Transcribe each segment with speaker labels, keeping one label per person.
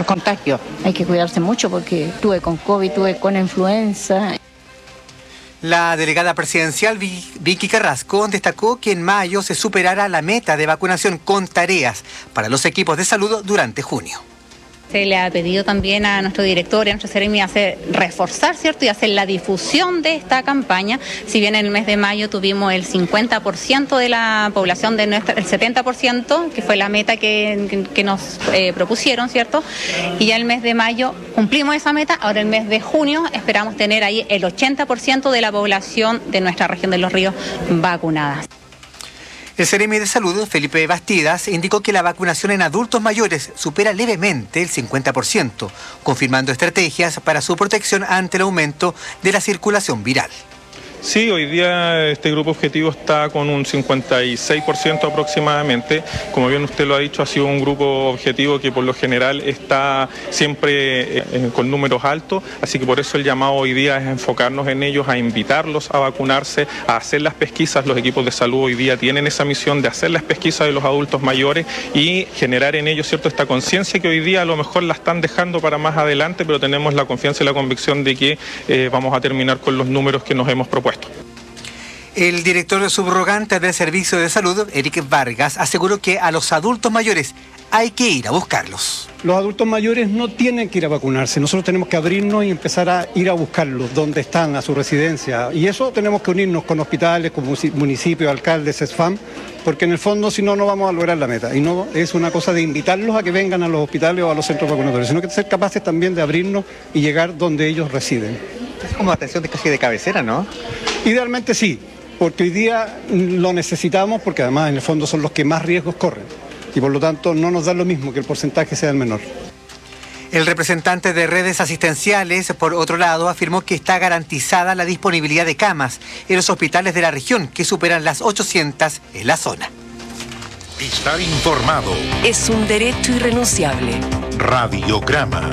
Speaker 1: contagios. Hay que cuidarse mucho porque tuve con COVID, tuve con influenza.
Speaker 2: La delegada presidencial Vicky Carrasco destacó que en mayo se superará la meta de vacunación con tareas para los equipos de salud durante junio.
Speaker 3: Se le ha pedido también a nuestro director y a nuestro Seremi reforzar, ¿cierto? Y hacer la difusión de esta campaña. Si bien en el mes de mayo tuvimos el 50% de la población el 70%, que fue la meta que nos propusieron, ¿cierto? Y ya el mes de mayo cumplimos esa meta. Ahora el mes de junio esperamos tener ahí el 80% de la población de nuestra región de Los Ríos vacunada.
Speaker 2: El Seremi de Salud, Felipe Bastidas, indicó que la vacunación en adultos mayores supera levemente el 50%, confirmando estrategias para su protección ante el aumento de la circulación viral.
Speaker 4: Sí, hoy día este grupo objetivo está con un 56% aproximadamente. Como bien usted lo ha dicho, ha sido un grupo objetivo que por lo general está siempre con números altos, así que por eso el llamado hoy día es enfocarnos en ellos, a invitarlos a vacunarse, a hacer las pesquisas. Los equipos de salud hoy día tienen esa misión de hacer las pesquisas de los adultos mayores y generar en ellos, ¿cierto?, esta conciencia que hoy día a lo mejor la están dejando para más adelante, pero tenemos la confianza y la convicción de que vamos a terminar con los números que nos hemos propuesto.
Speaker 2: El director subrogante del Servicio de Salud, Eric Vargas, aseguró que a los adultos mayores hay que ir a buscarlos.
Speaker 5: Los adultos mayores no tienen que ir a vacunarse, nosotros tenemos que abrirnos y empezar a ir a buscarlos, donde están, a su residencia. Y eso tenemos que unirnos con hospitales, con municipios, alcaldes, SESFAM, porque en el fondo si no, no vamos a lograr la meta. Y no es una cosa de invitarlos a que vengan a los hospitales o a los centros vacunatorios, sino que ser capaces también de abrirnos y llegar donde ellos residen.
Speaker 2: Es como atención casi de cabecera, ¿no?
Speaker 5: Idealmente sí, porque hoy día lo necesitamos, porque además en el fondo son los que más riesgos corren. Y por lo tanto no nos da lo mismo que el porcentaje sea el menor.
Speaker 2: El representante de redes asistenciales, por otro lado, afirmó que está garantizada la disponibilidad de camas en los hospitales de la región, que superan las 800 en la zona.
Speaker 6: Estar informado
Speaker 7: es un derecho irrenunciable.
Speaker 6: Radiograma.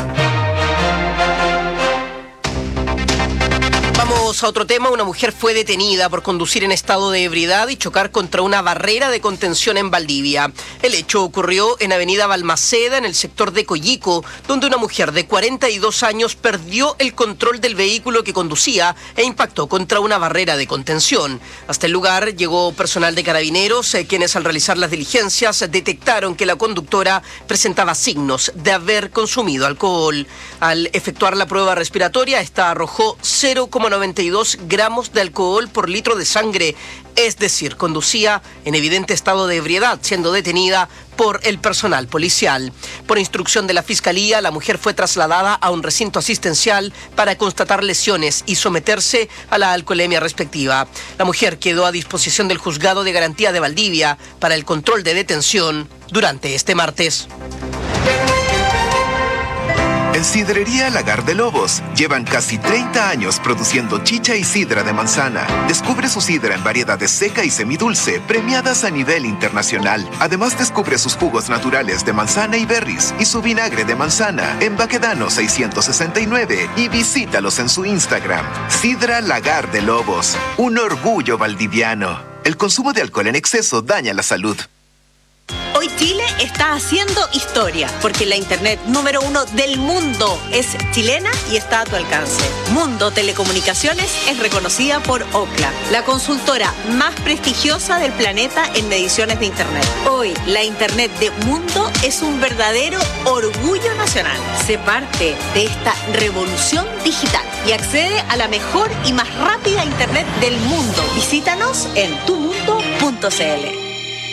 Speaker 8: Vamos a otro tema. Una mujer fue detenida por conducir en estado de ebriedad y chocar contra una barrera de contención en Valdivia. El hecho ocurrió en Avenida Balmaceda, en el sector de Coyico, donde una mujer de 42 años perdió el control del vehículo que conducía e impactó contra una barrera de contención. Hasta el lugar llegó personal de carabineros, quienes al realizar las diligencias detectaron que la conductora presentaba signos de haber consumido alcohol. Al efectuar la prueba respiratoria, esta arrojó 0,92 gramos de alcohol por litro de sangre, es decir, conducía en evidente estado de ebriedad, siendo detenida por el personal policial. Por instrucción de la Fiscalía, la mujer fue trasladada a un recinto asistencial para constatar lesiones y someterse a la alcoholemia respectiva. La mujer quedó a disposición del Juzgado de Garantía de Valdivia para el control de detención durante este martes.
Speaker 9: En Sidrería Lagar de Lobos llevan casi 30 años produciendo chicha y sidra de manzana. Descubre su sidra en variedades seca y semidulce, premiadas a nivel internacional. Además descubre sus jugos naturales de manzana y berries y su vinagre de manzana en Baquedano 669 y visítalos en su Instagram. Sidra Lagar de Lobos, un orgullo valdiviano. El consumo de alcohol en exceso daña la salud.
Speaker 10: Hoy Chile está haciendo historia, porque la internet número 1 del mundo es chilena y está a tu alcance. Mundo Telecomunicaciones es reconocida por Ookla, la consultora más prestigiosa del planeta en mediciones de internet. Hoy, la internet de Mundo es un verdadero orgullo nacional. Sé parte de esta revolución digital y accede a la mejor y más rápida internet del mundo. Visítanos en tumundo.cl.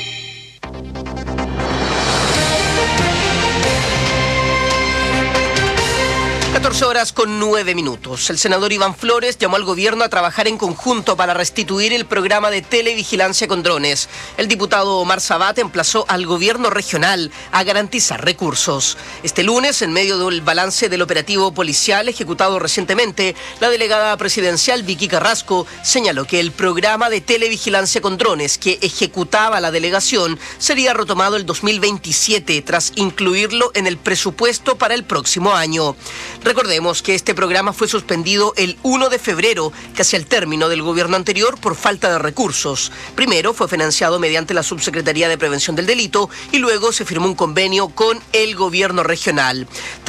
Speaker 8: 14:09. El senador Iván Flores llamó al gobierno a trabajar en conjunto para restituir el programa de televigilancia con drones. El diputado Omar Sabat emplazó al gobierno regional a garantizar recursos. Este lunes, en medio del balance del operativo policial ejecutado recientemente, la delegada presidencial Vicky Carrasco señaló que el programa de televigilancia con drones que ejecutaba la delegación sería retomado el 2027 tras incluirlo en el presupuesto para el próximo año. Recordemos que este programa fue suspendido el 1 de febrero, casi al término del gobierno anterior, por falta de recursos. Primero fue financiado mediante la Subsecretaría de Prevención del Delito y luego se firmó un convenio con el gobierno regional.